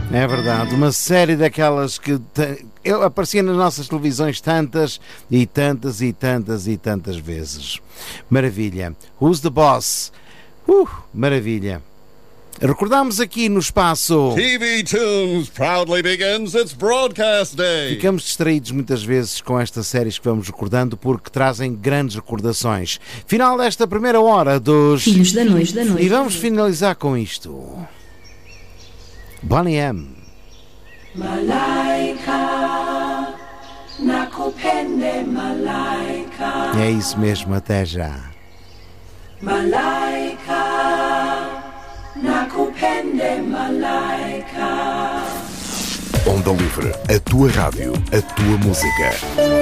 É verdade, uma série daquelas que aparecia nas nossas televisões tantas e tantas e tantas e tantas vezes. Maravilha. Who's the Boss? Maravilha. Recordamos aqui no espaço TV Tunes proudly begins its broadcast day. Ficamos distraídos muitas vezes com estas séries que vamos recordando porque trazem grandes recordações. Final desta primeira hora dos Filhos da Noite. E vamos finalizar com isto. Bonnie M. Malaika, nakupende malaika. É isso mesmo, até já. Malaika, nakupende malaika. Onda Livre, a tua rádio, a tua música.